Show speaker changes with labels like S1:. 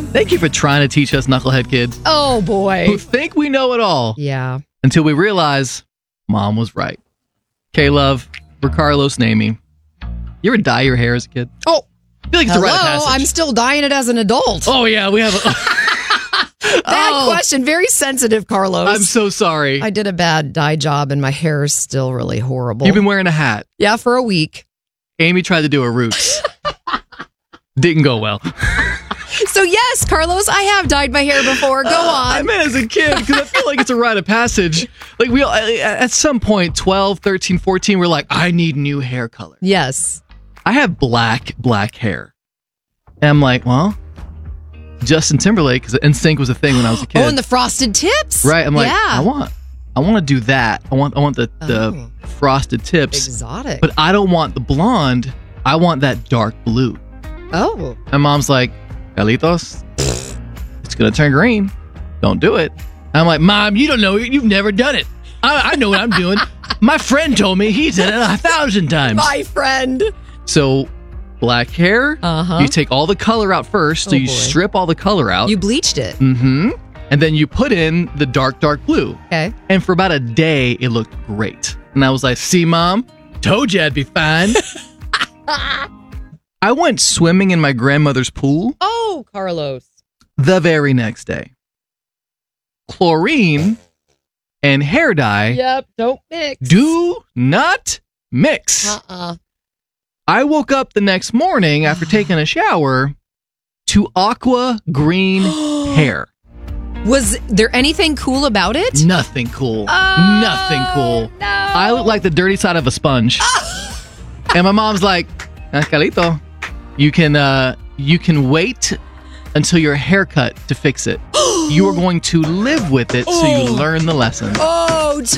S1: Thank you for trying to teach us knucklehead kids
S2: Oh, boy.
S1: who think we know it all
S2: Yeah.
S1: until we realize Mom was right. K-Love, for Carlos and Amy, you ever dye your hair as a kid?
S2: Oh,
S1: I feel like it's a rite of
S2: hello.
S1: passage.
S2: I'm still dyeing it as an adult.
S1: Oh, yeah, we have a...
S2: Bad question. Very sensitive, Carlos.
S1: I'm so sorry.
S2: I did a bad dye job and my hair is still really horrible.
S1: You've been wearing a hat.
S2: Yeah, for a week.
S1: Amy tried to do a roots. Didn't go well.
S2: So yes, Carlos, I have dyed my hair before. Go
S1: I
S2: on.
S1: meant as a kid because I feel like it's a rite of passage. Like we all, at some point, 12, 13, 14, we're like, I need new hair color.
S2: Yes.
S1: I have black hair. And I'm like, well, Justin Timberlake, because NSYNC was a thing when I was a kid.
S2: Oh, and the frosted tips.
S1: Right. I'm like,
S2: yeah.
S1: I want to do that. I want the frosted tips.
S2: Exotic.
S1: But I don't want the blonde. I want that dark blue.
S2: Oh.
S1: And Mom's like, Carlitos, it's going to turn green. Don't do it. I'm like, Mom, you don't know. You've never done it. I know what I'm doing. My friend told me he's done it 1,000 times.
S2: My friend.
S1: So black hair, you take all the color out first. So you strip all the color out.
S2: You bleached it.
S1: Mm-hmm. And then you put in the dark blue.
S2: Okay.
S1: And for about a day, it looked great. And I was like, see, Mom, told you I'd be fine. I went swimming in my grandmother's pool.
S2: Oh, Carlos.
S1: The very next day. Chlorine and hair dye
S2: Yep, don't mix.
S1: do not mix. I woke up the next morning after taking a shower to aqua green hair.
S2: Was there anything cool about it?
S1: Nothing cool.
S2: Oh,
S1: Nothing cool.
S2: no.
S1: I look like the dirty side of a sponge. And my mom's like, Carlito, you can wait until your haircut to fix it. You are going to live with it so you learn the lesson.
S2: Oh,